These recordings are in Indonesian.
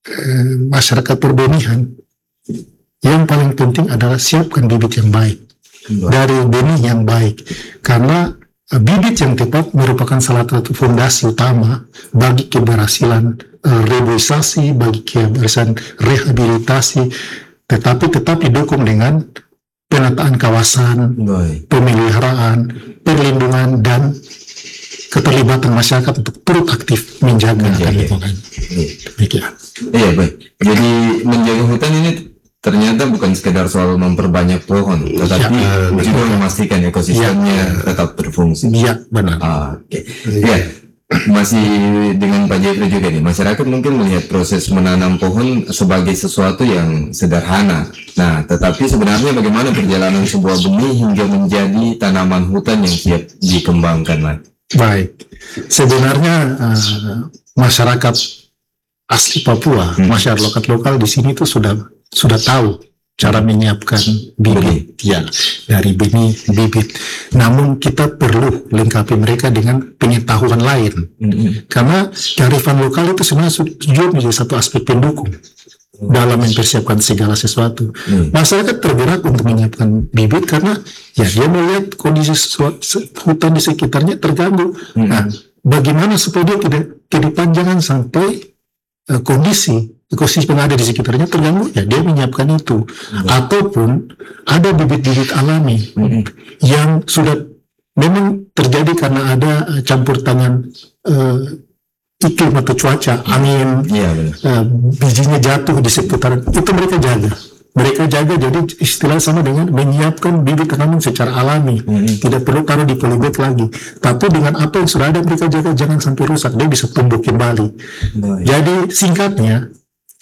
masyarakat perbenihan, yang paling penting adalah siapkan bibit yang baik dari benih yang baik, karena bibit yang tepat merupakan salah satu fondasi utama bagi keberhasilan reboisasi, bagi keberhasilan rehabilitasi, tetapi tetap didukung dengan penataan kawasan, pemeliharaan, perlindungan, dan keterlibatan masyarakat untuk turut aktif menjaga lingkungan. Demikian. Iya, baik. Jadi menjaga hutan ini ternyata bukan sekedar soal memperbanyak pohon, tetapi juga memastikan ekosistemnya tetap berfungsi. Iya, benar. Oke. Ya, masih dengan Pak Jeffrey juga nih, masyarakat mungkin melihat proses menanam pohon sebagai sesuatu yang sederhana. Nah, tetapi sebenarnya bagaimana perjalanan sebuah benih hingga menjadi tanaman hutan yang siap dikembangkan lagi? Baik, sebenarnya masyarakat asli Papua, masyarakat lokal di sini tuh sudah tahu cara menyiapkan bibit, ya, dari benih bibit. Namun kita perlu lengkapi mereka dengan pengetahuan lain, karena kearifan lokal itu sebenarnya juga menjadi satu aspek pendukung dalam mempersiapkan segala sesuatu. Masyarakat tergerak untuk menyiapkan bibit karena ya dia melihat kondisi hutan di sekitarnya terganggu. Nah, bagaimana supaya dia tidak jangan sampai kondisi ekosistem yang ada di sekitarnya terganggu, ya dia menyiapkan itu. Ataupun ada bibit-bibit alami yang sudah memang terjadi karena ada campur tangan iklim atau cuaca, angin, bijinya jatuh di seputaran, itu mereka jaga, jadi istilah sama dengan menyiapkan bibit tanaman secara alami, tidak perlu taruh di polybag lagi, tapi dengan apa yang sudah ada mereka jaga, jangan sampai rusak, dia bisa tumbuh kembali. Jadi singkatnya,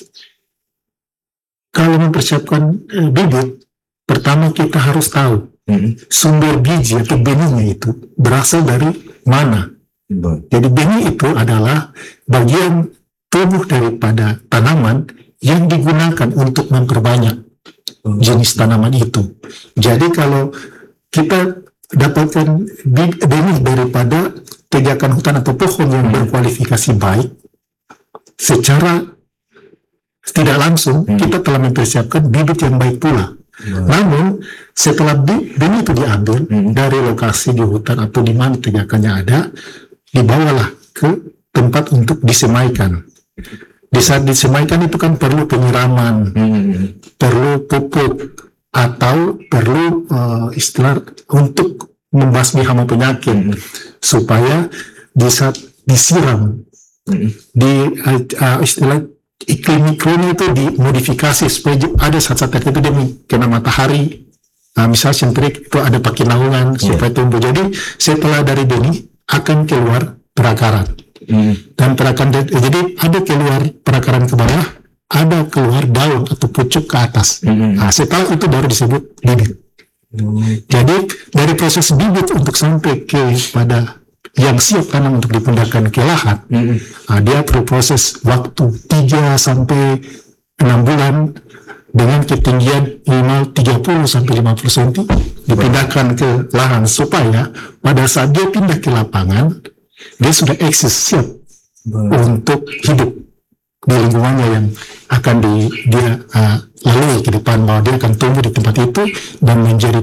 kalau mempersiapkan bibit, pertama kita harus tahu sumber biji atau benihnya itu berasal dari mana. Jadi benih itu adalah bagian tubuh daripada tanaman yang digunakan untuk memperbanyak jenis tanaman itu. Jadi kalau kita dapatkan benih daripada tegakan hutan atau pohon yang berkualifikasi baik, secara tidak langsung kita telah mempersiapkan bibit yang baik pula. Namun setelah benih itu diambil dari lokasi di hutan atau di mana tegakannya ada, dibawalah ke tempat untuk disemaikan. Di saat disemaikan itu kan perlu penyiraman, perlu pupuk, atau perlu istilah untuk membasmi hama penyakit, supaya di saat disiram di istilah iklim mikronya itu dimodifikasi supaya ada saat-saat tertentu dia kena matahari, misalnya sentrik itu ada pakai naungan supaya tumbuh. Jadi setelah dari benih akan keluar perakaran, dan perakaran jadi ada keluar perakaran ke bawah, ada keluar daun atau pucuk ke atas. Nah, setelah itu baru disebut bibit. Jadi dari proses bibit untuk sampai ke pada yang siap tanam untuk dipindahkan ke lahan, dia perlu proses waktu 3 sampai 6 bulan dengan ketinggian minimal 30 sampai 50 cm dipindahkan ke lahan, supaya pada saat dia pindah ke lapangan dia sudah eksis, siap untuk hidup di lingkungannya yang akan dia lalui ke depan, bahwa dia akan tumbuh di tempat itu dan menjadi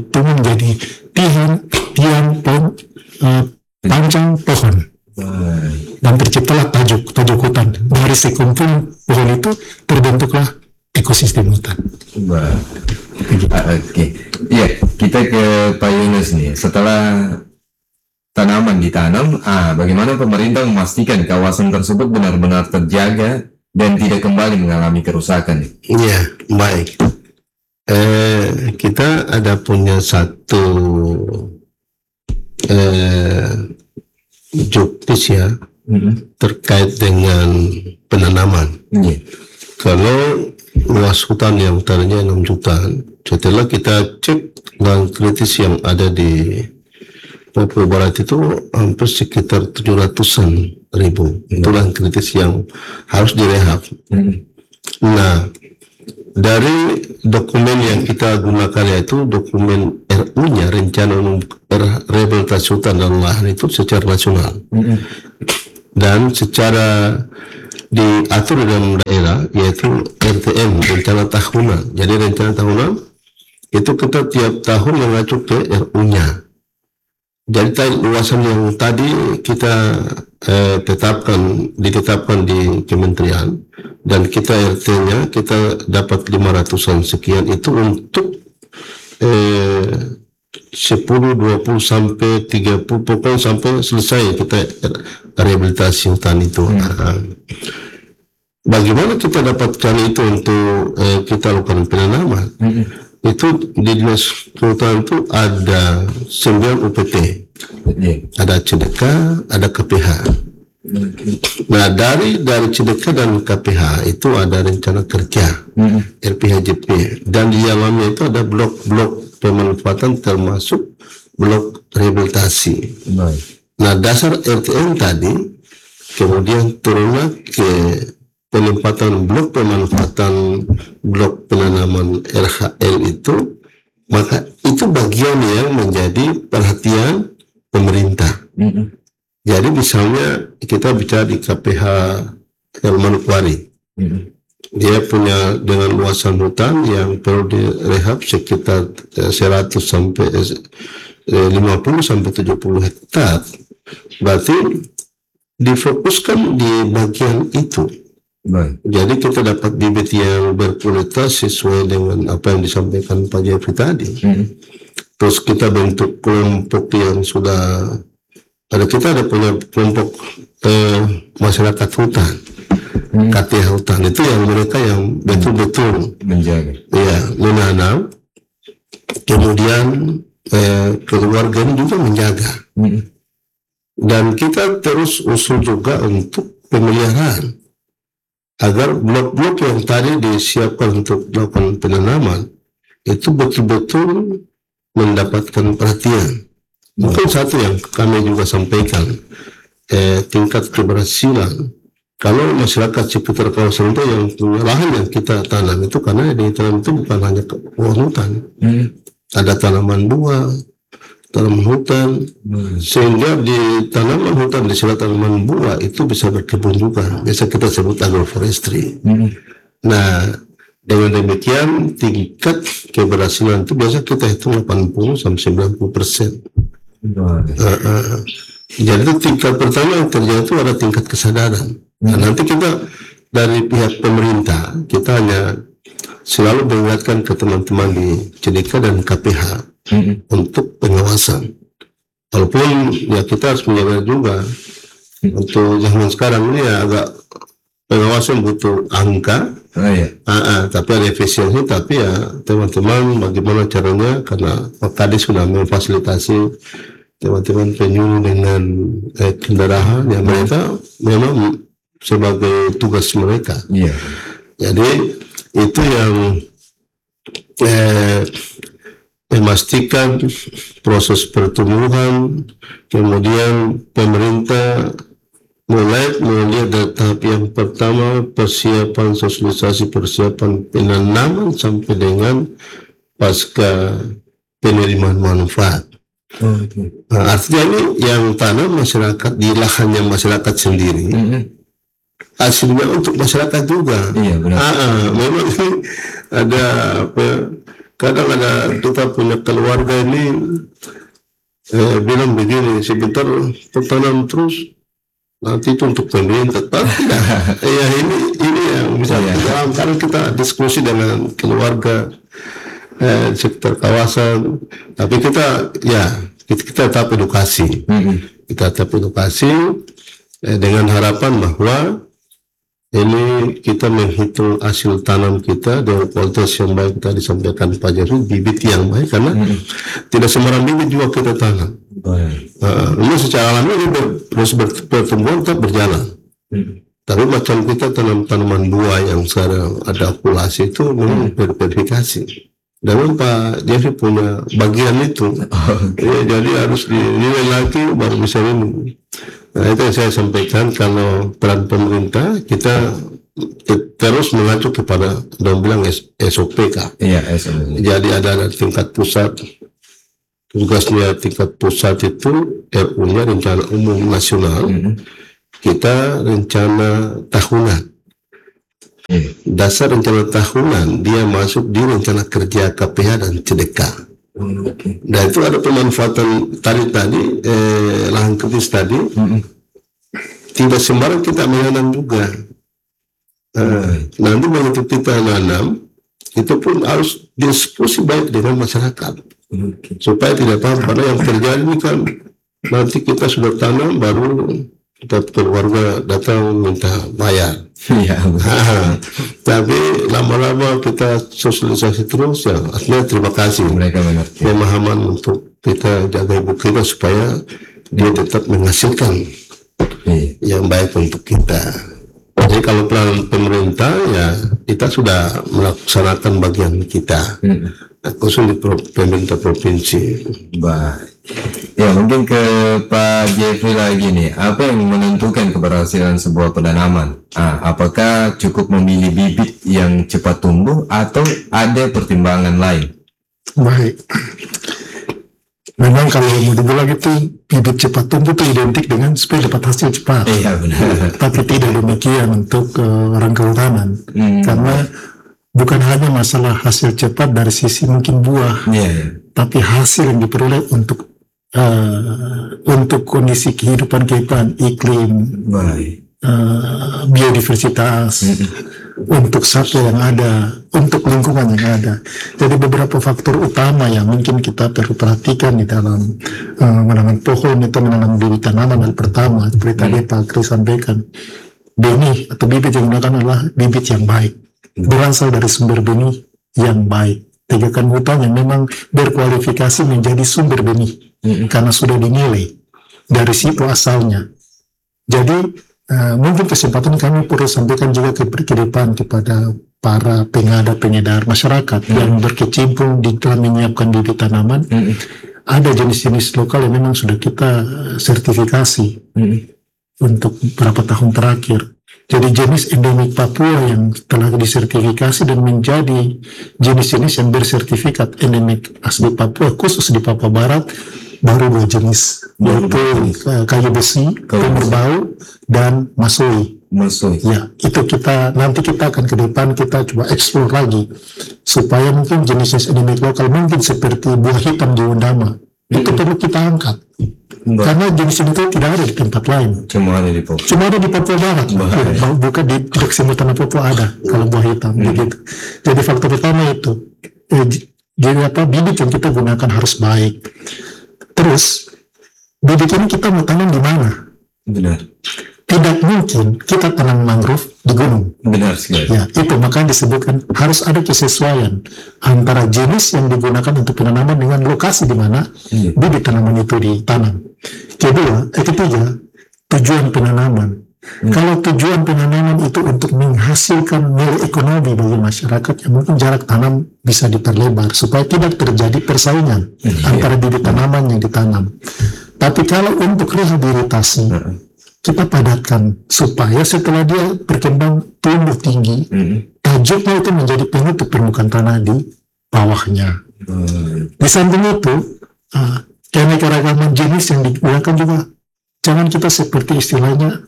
tiang pohon, panjang pohon, dan terciptalah tajuk hutan. Dari sekumpulan pohon itu terbentuklah ekosistem hutan. Oke. Ya, kita ke Pak Yunus nih. Setelah tanaman ditanam, bagaimana pemerintah memastikan kawasan tersebut benar-benar terjaga dan tidak kembali mengalami kerusakan? Iya, baik. Kita ada punya satu juknis ya, terkait dengan penanaman. Kalau luas hutan yang tadinya 6 juta, setelah kita cek lahan kritis yang ada di Papua Barat itu hampir sekitar 700-an ribu. Itu lahan kritis yang harus direhab. Nah, dari dokumen yang kita gunakan yaitu dokumen RU-nya, Rencana Umum Rehabilitasi Hutan dan Lahan, itu secara nasional. Dan secara diatur dalam daerah, yaitu RTM, rencana tahunan. Jadi rencana tahunan itu kita tiap tahun mengacu ke RU-nya. Jadi luasan yang tadi kita ditetapkan di kementerian, dan kita RT-nya kita dapat 500-an sekian, itu untuk 10, 20 sampai 30, pokoknya sampai selesai kita rehabilitasi hutan itu. Bagaimana kita dapatkan itu untuk kita lakukan penanaman? Itu di dinas kehutanan itu ada 9 UPT, ada CDK, ada KPH. Nah dari CDK dan KPH itu ada rencana kerja RPHJP, dan di dalamnya itu ada blok-blok pemanfaatan termasuk blok rehabilitasi. Nah dasar RTM tadi kemudian turunlah ke penempatan blok pemanfaatan blok penanaman RHL itu, maka itu bagian yang menjadi perhatian pemerintah. Jadi misalnya kita bicara di KPH Manokwari, dia punya dengan luasan hutan yang perlu direhab sekitar 100 sampai 50 sampai 70 hektar, berarti difokuskan di bagian itu. Jadi kita dapat bibit yang berkualitas sesuai dengan apa yang disampaikan Pak Jeffrey tadi. Terus kita bentuk kelompok yang sudah kita ada punya kelompok masyarakat hutan, KTH hutan, itu yang mereka yang betul-betul menjaga, menanam, kemudian keluarga juga menjaga. Dan kita terus usul juga untuk pemeliharaan, agar blok-blok yang tadi disiapkan untuk melakukan penanaman itu betul-betul mendapatkan perhatian. Mungkin satu yang kami juga sampaikan, tingkat keberhasilan kalau masyarakat sekitar kawasan itu yang punya lahan yang kita tanam itu, karena di tanam itu bukan hanya pohon hutan, ada tanaman buah, tanaman hutan, sehingga di tanaman hutan, di sela tanaman buah itu bisa berkebun juga, biasa kita sebut agroforestry. Nah dengan demikian tingkat keberhasilan itu biasa kita hitung 80 sampai 90%. Jadi itu tingkat pertama yang terjadi itu ada tingkat kesadaran. Nah nanti kita dari pihak pemerintah kita hanya selalu mengingatkan ke teman-teman di CDK dan KPH untuk pengawasan. Walaupun ya kita harus menjaga juga untuk zaman sekarang ini ya agak pengawasan butuh angka, tapi ada efisiensi. Tapi ya teman-teman bagaimana caranya, karena Pak Kadis sudah memfasilitasi teman-teman penyuluh dengan kendaraan yang mereka memang sebagai tugas mereka. Jadi itu yang memastikan proses pertumbuhan, kemudian pemerintah mulai melihat dari tahap yang pertama persiapan sosialisasi, persiapan penanaman sampai dengan pasca penerimaan manfaat. Nah, artinya ini yang tanam masyarakat di lahannya masyarakat sendiri, hasilnya untuk masyarakat juga. Memang ada kadang ada kita punya keluarga ini bilang begini, sebentar tanam terus nanti itu untuk pemerintah, tapi ini yang bisa karena kita diskusi dengan keluarga sekitar kawasan, tapi kita tetap edukasi, dengan harapan bahwa ini kita menghitung hasil tanam kita dengan kualitas yang baik. Tadi disampaikan Pak Jeffrey, bibit yang baik, karena tidak sembarang bibit juga kita tanam. Ini secara alami terus pertumbuhan tetap berjalan. Tapi macam kita tanam tanaman buah yang sekarang ada okulasi itu memang verifikasi. Dan Pak Jeffrey punya bagian itu, jadi harus dinilai lagi baru bisa minum. Nah itu yang saya sampaikan, kalau peran pemerintah kita terus mengacu kepada dan bilang SOPK. Jadi ada tingkat pusat, tugasnya tingkat pusat itu RU-nya rencana umum nasional, kita rencana tahunan. Dasar rencana tahunan dia masuk di rencana kerja KPH dan CDK. Dan itu ada pemanfaatan tadi lahan kritis tadi. Tidak sembarang kita menanam juga. Nanti begitu kita nanam, itu pun harus diskusi baik dengan masyarakat supaya tidak paham. Karena yang terjadi ini kan nanti kita sudah tanam baru kita keluarga datang minta bayar. Tapi lama-lama kita sosialisasi terus ya. Artinya terima kasih Mereka mengerti. pemahaman untuk kita jaga ibu kita supaya dia tetap menghasilkan yang baik untuk kita. Jadi kalau peran pemerintah ya kita sudah melaksanakan bagian kita, khusus di pemerintah provinsi. Baik. Ya mungkin ke Pak Jeffrey lagi nih, apa yang menentukan keberhasilan sebuah penanaman? Apakah cukup memilih bibit yang cepat tumbuh atau ada pertimbangan lain? Baik. Memang kalau mau dibilang itu bibit cepat tumbuh itu identik dengan supaya dapat hasil cepat. Iya benar. Tapi tidak demikian untuk orang kehutanan. Karena bukan hanya masalah hasil cepat dari sisi mungkin buah, tapi hasil yang diperoleh untuk kondisi kehidupan iklim, biodiversitas, untuk satwa yang ada, untuk lingkungan yang ada. Jadi beberapa faktor utama yang mungkin kita perlu perhatikan di dalam menanam pohon itu menanam bibit tanaman. Yang pertama, seperti tadi Pak Kris sampaikan, benih atau bibit yang digunakan adalah bibit yang baik, berasal dari sumber benih yang baik. Tegakkan hutan yang memang berkualifikasi menjadi sumber benih karena sudah dinilai dari situ asalnya. Jadi mungkin kesempatan kami perlu sampaikan juga ke depan kepada para pengedar masyarakat yang berkecimpung di dalam menyiapkan bibit tanaman. Ada jenis-jenis lokal yang memang sudah kita sertifikasi untuk beberapa tahun terakhir. Jadi jenis endemik Papua yang telah disertifikasi dan menjadi jenis-jenis yang bersertifikat endemik asli Papua, khusus di Papua Barat, baru 2 jenis, yaitu kayu besi, timur bau, dan masoi. Ya, itu nanti kita akan ke depan kita coba eksplor lagi supaya mungkin jenis-jenis endemik lokal mungkin seperti buah hitam di Undama itu perlu kita angkat. Karena jenis itu tidak ada di tempat lain. Cuma ada di Papua. Cuma ada di Papua Barat. Bukan di Semut Tanah Papua ada kalau buah hitam begitu. Jadi faktor utama itu. Jadi bibit yang kita gunakan harus baik. Terus bibit ini kita mau tanam di mana? Benar. Tidak mungkin kita tanam mangrove di gunung. Benar sekali. Ya, itu makanya disebutkan harus ada kesesuaian antara jenis yang digunakan untuk penanaman dengan lokasi di mana bibit tanaman itu ditanam. Ketiga, tujuan penanaman. Kalau tujuan penanaman itu untuk menghasilkan nilai ekonomi bagi masyarakat, ya mungkin jarak tanam bisa diperlebar supaya tidak terjadi persaingan antara bibit tanaman yang ditanam. Tapi kalau untuk rehabilitasi, kita padatkan supaya setelah dia berkembang tumbuh tinggi, tajuknya itu menjadi penutup permukaan tanah di bawahnya. Di samping itu, keanekaragaman jenis yang digunakan juga jangan kita seperti istilahnya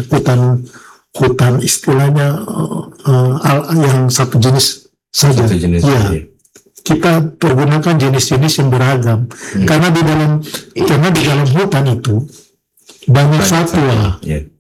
hutan istilahnya yang satu jenis saja. Kita pergunakan jenis-jenis yang beragam karena di dalam hutan itu banyak satwa.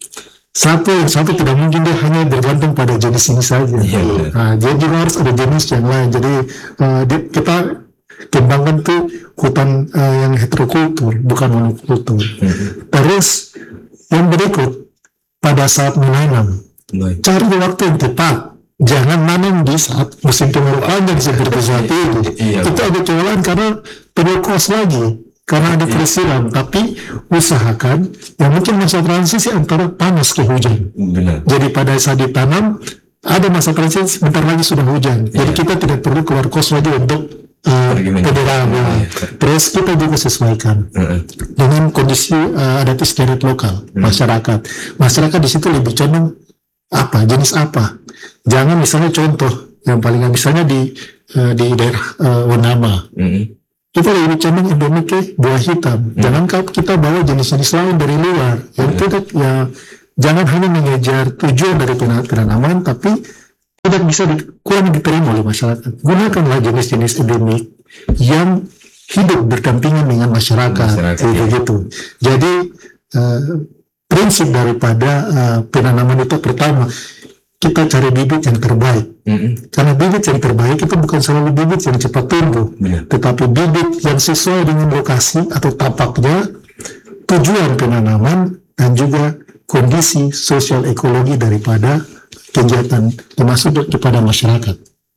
Satu tidak mungkin dia hanya bergantung pada jenis ini saja. Jadi harus ada jenis yang lain. Jadi kita kembangkan tuh hutan yang heterokultur, bukan monokultur. Terus yang berikut, pada saat menanam, cari waktu yang tepat. Jangan nanam di saat musim kemarau panjang seperti saat ini. Itu ada kewalan karena perlu kos lagi. Karena ada persiram, tapi usahakan yang mungkin masa transisi antara panas ke hujan. Jadi pada saat ditanam ada masa transisi, sebentar lagi sudah hujan. Jadi kita tidak perlu keluar kos lagi untuk penyeram. Terus kita juga sesuaikan dengan kondisi adat istiadat lokal masyarakat. Masyarakat di situ lebih condong jenis apa. Jangan misalnya contoh yang paling misalnya di daerah Wonama. Kita lebih condong endemik buah hitam. Jangan kita bawa jenis-jenis lain dari luar yang tidak jangan hanya mengejar tujuan dari penanaman, tapi tidak bisa kurang diterima oleh masyarakat. Gunakanlah jenis-jenis endemik yang hidup berdampingan dengan masyarakat. Begitu. Jadi prinsip daripada penanaman itu pertama, kita cari bibit yang terbaik. Karena bibit yang terbaik itu bukan selalu bibit yang cepat tumbuh, tetapi bibit yang sesuai dengan lokasi atau tapaknya, tujuan penanaman, dan juga kondisi sosial ekologi daripada kegiatan termasuk kepada masyarakat.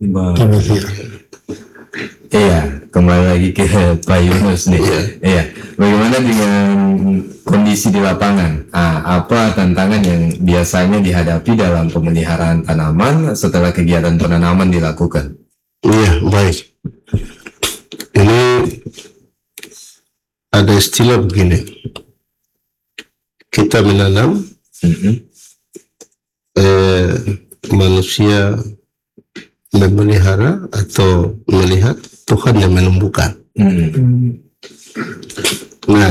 Iya, kembali lagi ke Pak Yunus nih. Iya, bagaimana dengan kondisi di lapangan? Apa tantangan yang biasanya dihadapi dalam pemeliharaan tanaman setelah kegiatan penanaman dilakukan? Iya, baik. Ini ada istilah begini. Kita menanam, manusia memelihara atau melihat, Tuhan yang menumbuhkan. Nah,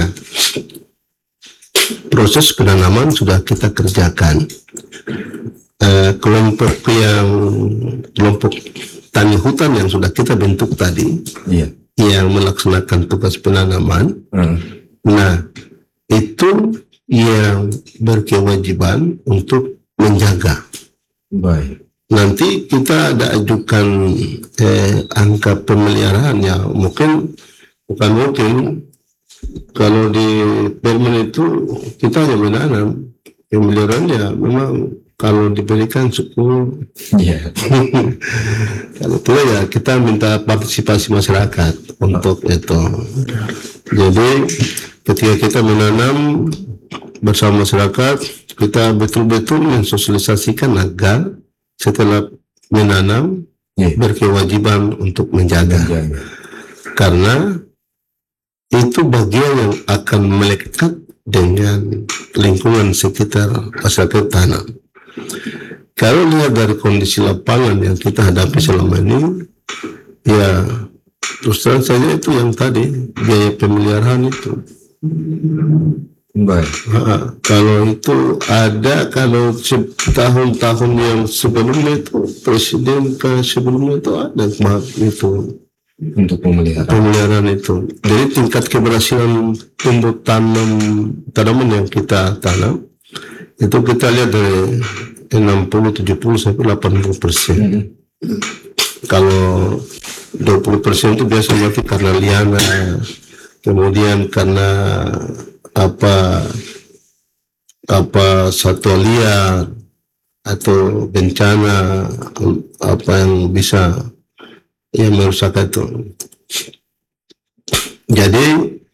proses penanaman sudah kita kerjakan. Kelompok tani hutan yang sudah kita bentuk tadi, yang melaksanakan tugas penanaman. Nah, itu yang berkewajiban untuk menjaga. Baik. Nanti kita ada ajukan angka pemeliharaan ya, bukan mungkin kalau di permen itu kita hanya menanam, pemeliharaan ya memang kalau diberikan 10. Kalau tidak ya kita minta partisipasi masyarakat untuk itu. Jadi ketika kita menanam bersama masyarakat, kita betul-betul mensosialisasikan agar setelah menanam berkewajiban untuk menjaga. Karena itu bagian yang akan melekat dengan lingkungan sekitar masyarakat tanam. Kalau lihat dari kondisi lapangan yang kita hadapi selama ini, ya terus terang saja itu yang tadi biaya pemeliharaan itu. Baik. Kalau itu ada, kalau tahun-tahun yang sebelumnya itu presiden sebelumnya itu ada itu untuk pemeliharaan itu. Jadi tingkat keberhasilan tumbuh tanaman yang kita tanam itu kita lihat dari 60, 70 sampai 80%. Kalau 20% itu biasa mati karena liana, kemudian karena satwa liar atau bencana apa yang bisa yang merusak itu. Jadi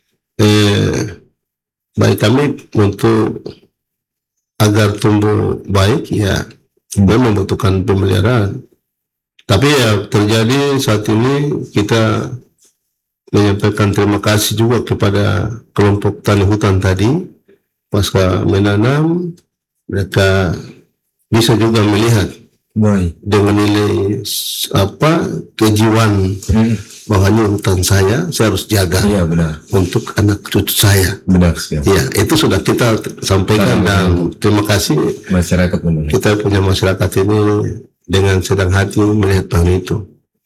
bagi kami untuk agar tumbuh baik ya memang membutuhkan pemeliharaan. Tapi ya terjadi saat ini kita menyampaikan terima kasih juga kepada kelompok tani hutan tadi. Pasca menanam, mereka bisa juga melihat dengan nilai kejiwaan bahwa ini hutan saya harus jaga untuk anak cucu saya. Benar sekali. Ya, itu sudah kita sampaikan dan terima kasih masyarakat. Kita punya masyarakat ini dengan senang hati melihat hal itu.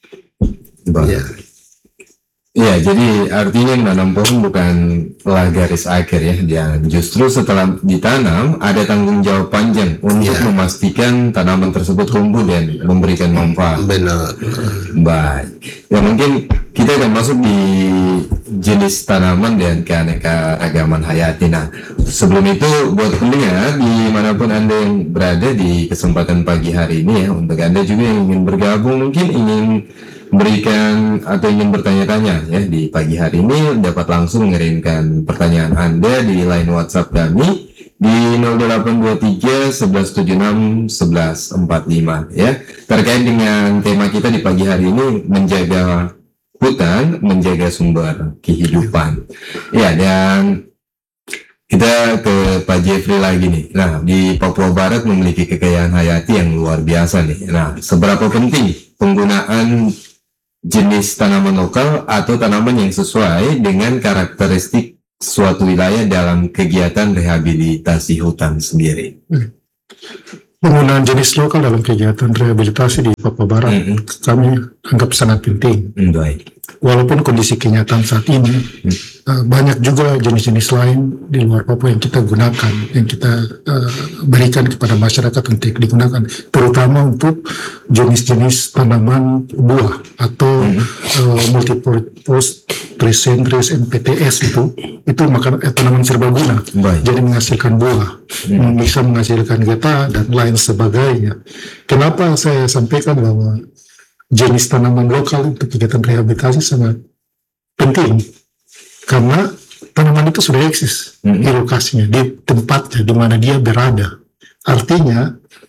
Ya, jadi artinya menanam pohon bukanlah garis akhir ya, dan justru setelah ditanam ada tanggung jawab panjang untuk memastikan tanaman tersebut tumbuh dan memberikan manfaat. Benar. Baik. Ya mungkin kita akan masuk di jenis tanaman dan keanekaragaman hayati. Nah, sebelum itu buat pendengar dimanapun Anda yang berada di kesempatan pagi hari ini ya, untuk Anda juga yang ingin bergabung, mungkin ingin berikan atau ingin bertanya-tanya ya di pagi hari ini, dapat langsung mengirimkan pertanyaan Anda di line WhatsApp kami di 0823 1176 1145 ya, terkait dengan tema kita di pagi hari ini, menjaga hutan, menjaga sumber kehidupan. Ya, dan kita ke Pak Jeffrey lagi nih. Nah, di Papua Barat memiliki kekayaan hayati yang luar biasa nih. Nah, seberapa penting penggunaan jenis tanaman lokal atau tanaman yang sesuai dengan karakteristik suatu wilayah dalam kegiatan rehabilitasi hutan sendiri? Penggunaan jenis lokal dalam kegiatan rehabilitasi di Papua Barat kami anggap sangat penting. Baik. Walaupun kondisi kenyataan saat ini banyak juga jenis-jenis lain di luar Papua yang kita gunakan, yang kita berikan kepada masyarakat untuk digunakan, terutama untuk jenis-jenis tanaman buah atau multipurpose presentris MPTS itu tanaman serbaguna. Jadi menghasilkan buah, bisa menghasilkan getah dan lain sebagainya. Kenapa saya sampaikan bahwa jenis tanaman lokal untuk kegiatan rehabilitasi sangat penting? Karena tanaman itu sudah eksis di lokasinya, di tempatnya, di mana dia berada. Artinya,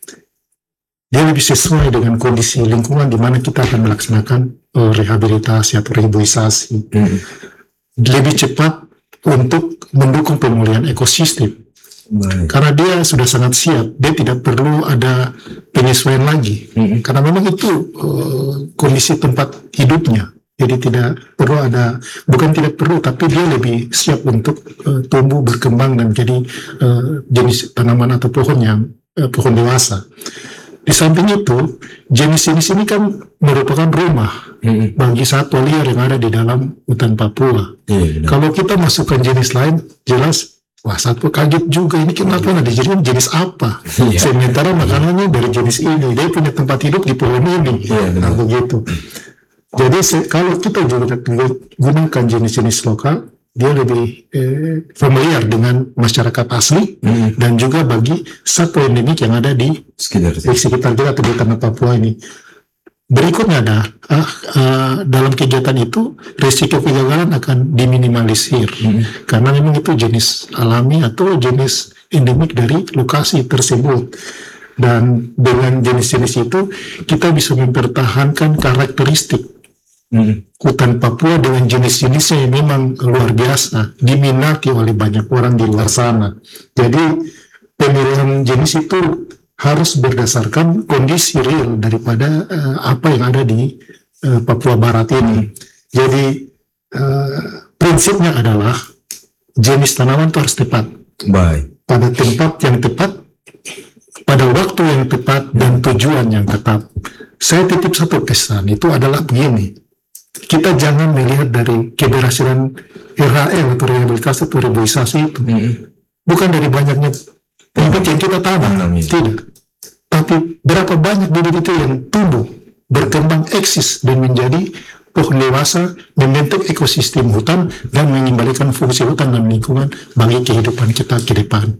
dia lebih sesuai dengan kondisi lingkungan di mana kita akan melaksanakan rehabilitasi atau reboisasi. Lebih cepat untuk mendukung pemulihan ekosistem. Karena dia sudah sangat siap, dia tidak perlu ada penyesuaian lagi. Karena memang itu kondisi tempat hidupnya. Jadi tidak perlu ada, bukan tidak perlu, tapi dia lebih siap untuk tumbuh, berkembang dan jadi jenis tanaman atau pohon yang pohon dewasa. Di samping itu, jenis-jenis ini kan merupakan rumah bagi satwa liar yang ada di dalam hutan Papua. Kalau kita masukkan jenis lain, jelas wah, satwa kaget juga, ini kenapa ada jenis apa? Sementara makanannya dari jenis ini, dia punya tempat hidup di pohon ini. Nah, begitu. Jadi kalau kita juga gunakan jenis-jenis lokal, dia lebih familiar dengan masyarakat asli dan juga bagi satwa endemik yang ada di sekitar kita atau di tanah Papua ini. Berikutnya dalam kegiatan itu risiko kegagalan akan diminimalisir karena memang itu jenis alami atau jenis endemik dari lokasi tersebut. Dan dengan jenis-jenis itu kita bisa mempertahankan karakteristik hutan Papua dengan jenis-jenisnya yang memang luar biasa, diminati oleh banyak orang di luar sana. Jadi pemilihan jenis itu harus berdasarkan kondisi real daripada apa yang ada di Papua Barat ini. Jadi prinsipnya adalah jenis tanaman itu harus tepat, pada tempat yang tepat, pada waktu yang tepat, dan tujuan yang tepat. Saya titip satu pesan, itu adalah begini. Kita jangan melihat dari keberhasilan RHL atau rehabilitasi atau reboisasi itu. Bukan dari banyaknya bibit yang kita tanam, tidak. Tapi berapa banyak bibit itu yang tumbuh, berkembang, eksis, dan menjadi pohon dewasa, membentuk ekosistem hutan, dan mengembalikan fungsi hutan dan lingkungan bagi kehidupan kita ke depan.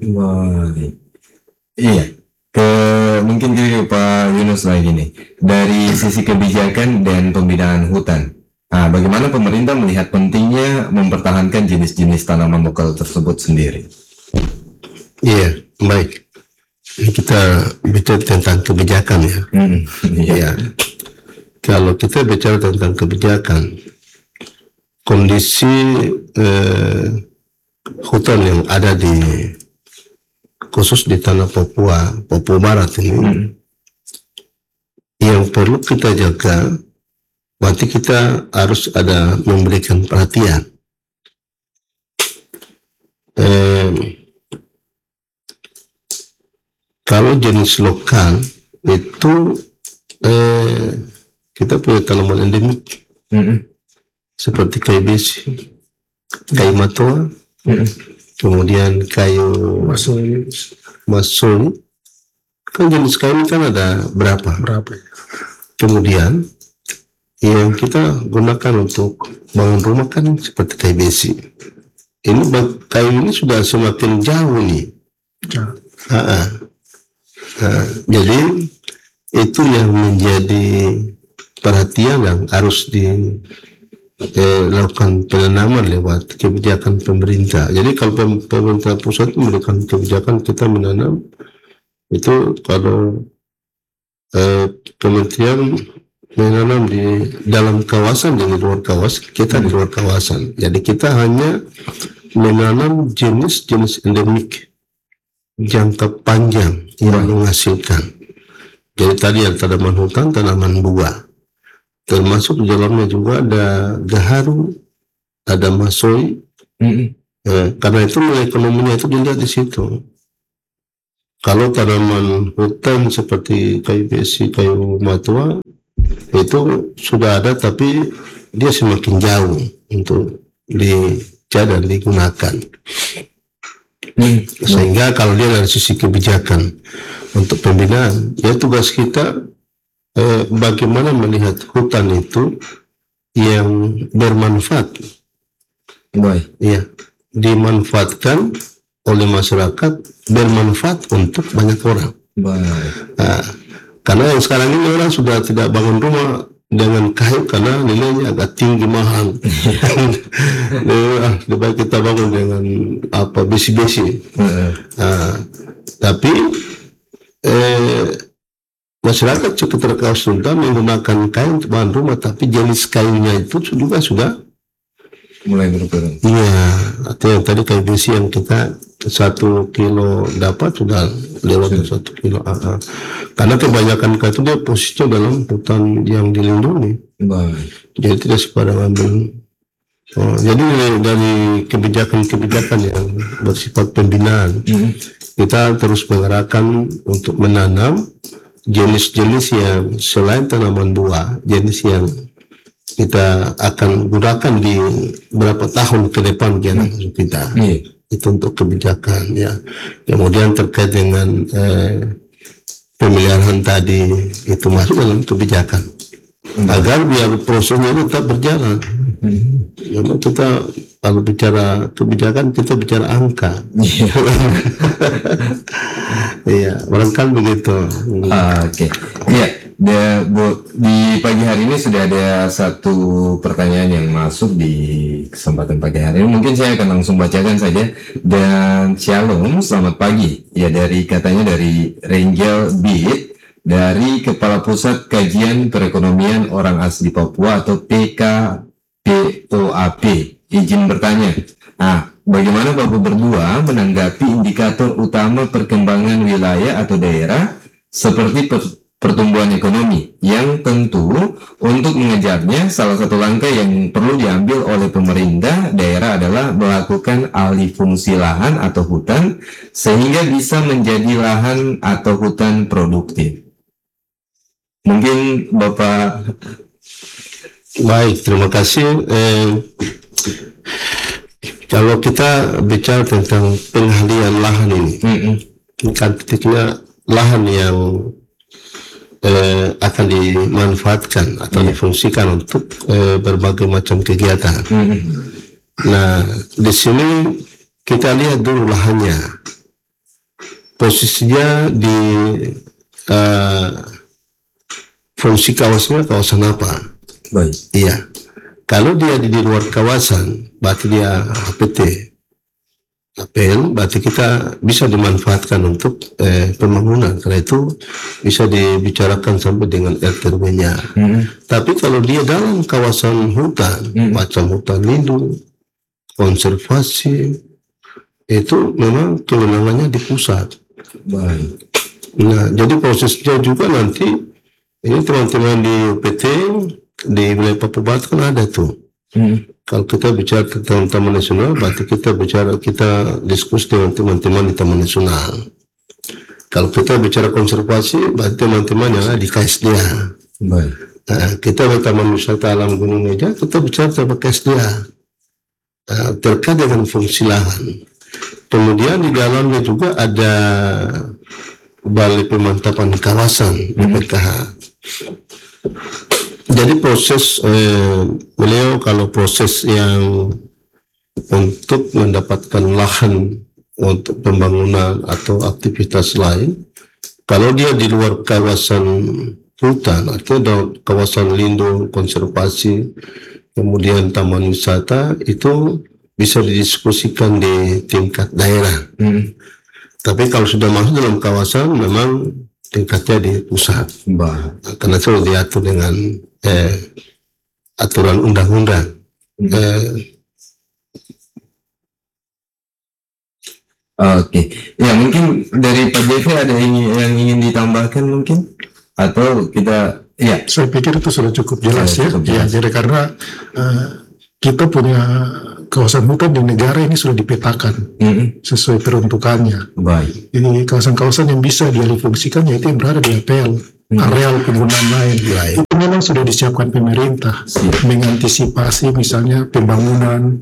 Iya. Mungkin Pak Yunus lagi nih, dari sisi kebijakan dan pembinaan hutan, bagaimana pemerintah melihat pentingnya mempertahankan jenis-jenis tanaman lokal tersebut sendiri? Iya, baik. Kita bicara tentang kebijakan ya. Iya. Kalau kita bicara tentang kebijakan, kondisi hutan yang ada di khusus di tanah Papua Barat ini, yang perlu kita jaga, berarti kita harus ada memberikan perhatian. Kalau jenis lokal itu kita punya tanaman endemik seperti kayu besi, kayu matoa, kemudian kayu masuri. Kan jenis kayu kan ada berapa? Kemudian yang kita gunakan untuk bangun rumah kan seperti kayu besi. Ini kayu ini sudah semakin jauh nih. Jadi itu yang menjadi perhatian yang harus dilakukan penanaman lewat kebijakan pemerintah. Jadi kalau pemerintah pusat memberikan kebijakan kita menanam, itu kalau kementerian menanam di dalam kawasan dan di luar kawasan, kita di luar kawasan. Jadi kita hanya menanam jenis-jenis endemik jangka panjang yang menghasilkan. Jadi tadi ada tanaman hutan, tanaman buah, termasuk di dalamnya juga ada gaharu, ada masoi, Karena itu nilai ekonominya itu dilihat di situ. Kalau tanaman hutan seperti kayu besi, kayu matua itu sudah ada, tapi dia semakin jauh untuk dan digunakan. Sehingga kalau dia dari sisi kebijakan untuk pembinaan, ya tugas kita bagaimana melihat hutan itu yang bermanfaat, ya, dimanfaatkan oleh masyarakat, bermanfaat untuk banyak orang. Karena yang sekarang ini orang sudah tidak bangun rumah dengan kayu karena nilainya agak tinggi, mahal. Lebih baik kita bangun dengan besi-besi. Tapi masyarakat cukup terkonsultan menggunakan kayu untuk bahan rumah, tapi jenis kayunya itu juga sudah mulai berkurang. Iya, artinya tadi kayu besi yang kita 1 kilo dapat sudah lewat 1 kilo. Karena kebanyakan kayu itu dia posisinya dalam hutan yang dilindungi. Jadi tidak sembarangan ambil. Jadi dari kebijakan-kebijakan yang bersifat pembinaan, kita terus mengarahkan untuk menanam jenis-jenis yang selain tanaman buah, jenis yang kita akan gunakan di berapa tahun ke depan generasi kita. Itu untuk kebijakan, ya. Kemudian terkait dengan pemeliharaan tadi, itu masuk dalam kebijakan agar biar prosesnya tetap berjalan. Memang kita kalau bicara kebijakan kita bicara angka. Iya, barangkali begitu. Oke. Iya, di pagi hari ini sudah ada satu pertanyaan yang masuk di kesempatan pagi hari ini. Mungkin saya akan langsung bacakan saja. Dan Shalom, selamat pagi. Ya, katanya dari Rangel Beat, dari Kepala Pusat Kajian Perekonomian Orang Asli Papua atau PKPOAP. Izin bertanya, bagaimana Bapak berdua menanggapi indikator utama perkembangan wilayah atau daerah seperti pertumbuhan ekonomi, yang tentu untuk mengejarnya salah satu langkah yang perlu diambil oleh pemerintah daerah adalah melakukan alih fungsi lahan atau hutan sehingga bisa menjadi lahan atau hutan produktif. Mungkin Bapak. Baik, terima kasih. Kalau kita bicara tentang pengalihan lahan ini, kan titiknya lahan yang akan dimanfaatkan atau difungsikan untuk berbagai macam kegiatan. Nah, di sini kita lihat dulu lahannya, posisinya di fungsi kawasan apa? Baik. Iya. Kalau dia di luar kawasan, berarti dia APL, berarti kita bisa dimanfaatkan untuk pembangunan. Karena itu bisa dibicarakan sampai dengan RT-nya. Tapi kalau dia dalam kawasan hutan, macam hutan lindung, konservasi, itu memang kewenangannya di pusat. Baik. Nah, jadi prosesnya juga nanti, ini teman-teman di UPT, di wilayah Papua Barat kan ada tuh. Kalau kita bicara tentang Taman Nasional, berarti kita diskusi dengan teman-teman di Taman Nasional. Kalau kita bicara konservasi, berarti teman-teman yang ada di KSDA. Baik. Nah, kita di Taman Wisata Alam Gunung Meja, kita bicara tentang KSDA. Terkait dengan fungsi lahan. Kemudian di dalamnya juga ada Balai Pemantapan Kawasan, BPKH. Jadi proses beliau kalau proses yang untuk mendapatkan lahan untuk pembangunan atau aktivitas lain, kalau dia di luar kawasan hutan atau kawasan lindung, konservasi, kemudian taman wisata, itu bisa didiskusikan di tingkat daerah. Tapi kalau sudah masuk dalam kawasan, memang tingkatnya di pusat. Karena itu diatur dengan aturan undang-undang. Oke. Ya, mungkin dari Pak JV ada yang ingin ditambahkan mungkin? Atau kita, ya. Saya pikir itu sudah cukup jelas, ya. Cukup jelas. Ya, jadi karena kita punya kawasan hutan di negara ini sudah dipetakan sesuai peruntukannya. Baik. Jadi kawasan-kawasan yang bisa dialihfungsikan yaitu yang berada di APL, areal penggunaan lain. Itu memang sudah disiapkan pemerintah mengantisipasi misalnya pembangunan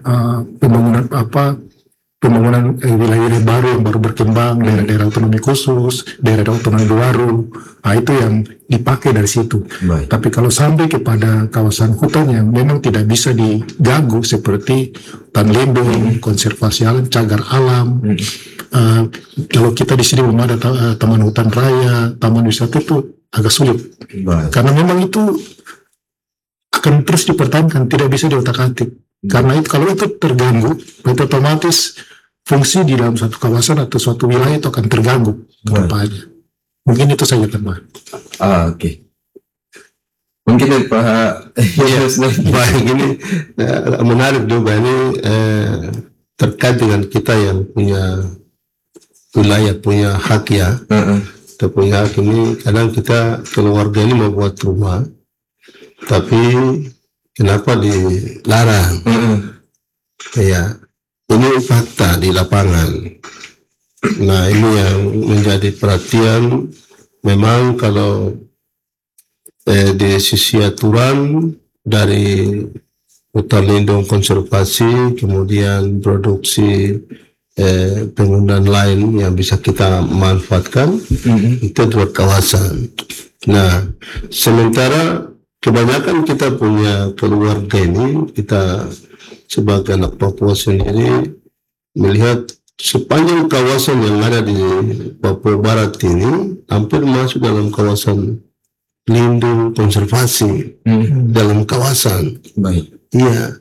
wilayah-wilayah baru yang baru berkembang, daerah-daerah otonomi khusus, daerah otonomi baru. Nah, itu yang dipakai dari situ. Baik. Tapi kalau sampai kepada kawasan hutan yang memang tidak bisa diganggu seperti hutan lindung, konservasi alam, cagar alam. Kalau kita di sini belum ada taman hutan raya, taman wisata, itu agak sulit. Baik. Karena memang itu akan terus dipertahankan, tidak bisa diotak-atik. Karena itu, kalau itu terganggu, itu otomatis fungsi di dalam suatu kawasan atau suatu wilayah itu akan terganggu ke depannya. Mungkin itu saja, teman. Oke. Mungkin Pak Baik, ini menarik juga ini terkait dengan kita yang punya wilayah, punya hak ya. Kita punya hak ini, kadang kita keluarga ini mau buat rumah, tapi kenapa dilarang? Ya, ini fakta di lapangan. Nah, ini yang menjadi perhatian. Memang kalau di sisi aturan dari hutan lindung konservasi, kemudian produksi penggunaan lain yang bisa kita manfaatkan, itu adalah kawasan. Nah, sementara kebanyakan kita punya keluarga ini, kita sebagai anak Papua sendiri melihat sepanjang kawasan yang ada di Papua Barat ini hampir masuk dalam kawasan lindung konservasi, dalam kawasan. Baik. Iya.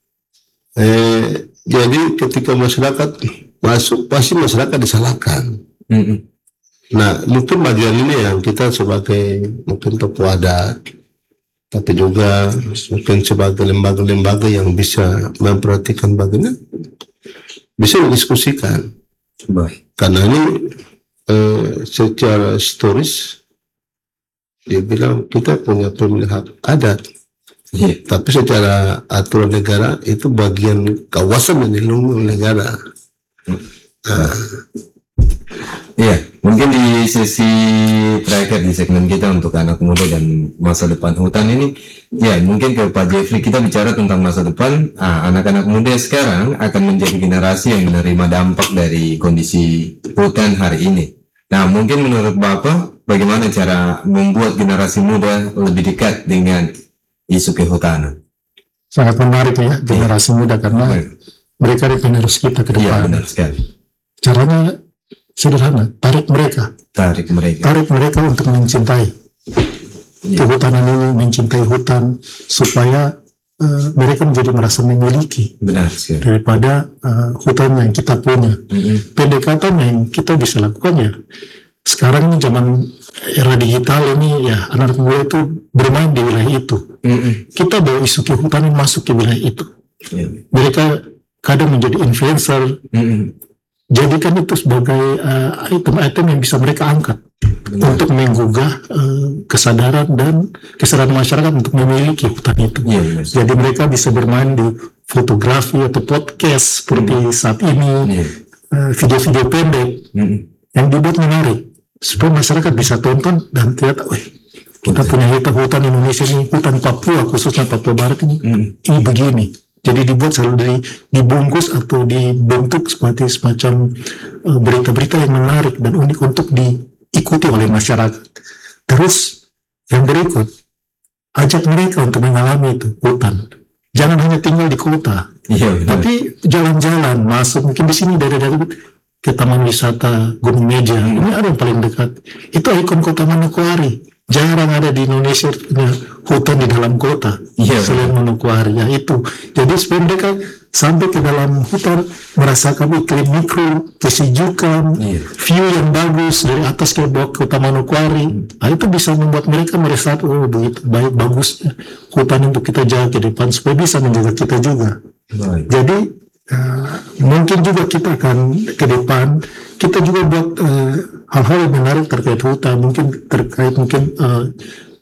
Jadi ketika masyarakat masuk, pasti masyarakat disalahkan. Nah, mungkin bagian ini yang kita sebagai mungkin tokoh adat, tapi juga mungkin sebagai lembaga-lembaga yang bisa memperhatikan bagian bisa didiskusikan. Baik. Karena ini secara historis dia bilang kita punya pemilik hak adat, tapi secara aturan negara itu bagian kawasan yang dilindungi oleh negara. Iya, mungkin di sesi terakhir di segmen kita untuk anak muda dan masa depan hutan ini, ya mungkin ke Pak Jeffrey, kita bicara tentang masa depan. Anak-anak muda sekarang akan menjadi generasi yang menerima dampak dari kondisi hutan hari ini. Nah, mungkin menurut Bapak, bagaimana cara membuat generasi muda lebih dekat dengan isu kehutanan? Sangat menarik ya, generasi muda, karena mereka adalah penerus kita ke depan. Iya, benar sekali. Caranya sederhana, tarik mereka untuk mencintai kehutanan ini, mencintai hutan, supaya mereka menjadi merasa memiliki. Benar sekali. Daripada hutan yang kita punya. Pendekatan yang kita bisa lakukan ya, sekarang ini zaman era digital ini ya, anak muda itu bermain di wilayah itu. Kita bawa isu kehutanan masuk ke wilayah itu. Mereka kadang menjadi influencer. Jadikan itu sebagai item-item yang bisa mereka angkat untuk menggugah kesadaran masyarakat untuk memiliki hutan itu. Jadi mereka bisa bermain di fotografi atau podcast seperti saat ini, video-video pendek yang dibuat menarik supaya masyarakat bisa tonton dan ternyata, kita punya hutan Indonesia ini, hutan Papua khususnya Papua Barat ini begini. Jadi dibuat selalu dibungkus atau dibentuk seperti semacam berita-berita yang menarik dan unik untuk diikuti oleh masyarakat. Terus yang berikut, ajak mereka untuk mengalami itu hutan. Jangan hanya tinggal di kota, tapi jalan-jalan masuk. Mungkin di sini dari ke Taman Wisata Gunung Meja, ini ada yang paling dekat. Itu ikon kota Manokwari. Jarang ada di Indonesia punya hutan di dalam kota selain Manokwari. Ya itu. Jadi supaya mereka sampai ke dalam hutan merasakan iklim mikro, kesejukan, view yang bagus dari atas ke bawah kota Manokwari. Nah, itu bisa membuat mereka merasa begitu baik bagusnya hutan untuk kita jaga ke depan supaya bisa menjaga kita juga. Jadi mungkin juga kita akan ke depan kita juga buat hal-hal yang menarik terkait hutan, mungkin terkait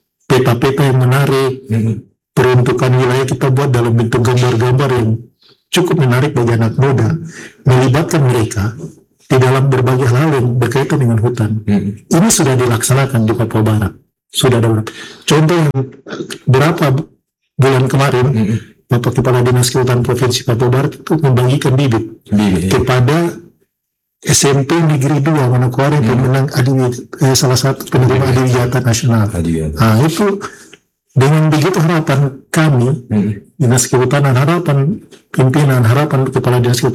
peta-peta yang menarik, peruntukan wilayah kita buat dalam bentuk gambar-gambar yang cukup menarik bagi anak muda, melibatkan mereka di dalam berbagai hal yang berkaitan dengan hutan. Ini sudah dilaksanakan di Papua Barat. Sudah ada beberapa. Contoh yang berapa bulan kemarin, Bapak Kepala Dinas Kehutanan Provinsi Papua Barat itu membagikan bibit kepada SMP Negeri 2 Manokwari pemenang salah satu penerima Adiwiyata Nasional. Nah, itu dengan begitu harapan kami Dinas Kehutanan, harapan pimpinan, harapan Kepala Dinas Kehutanan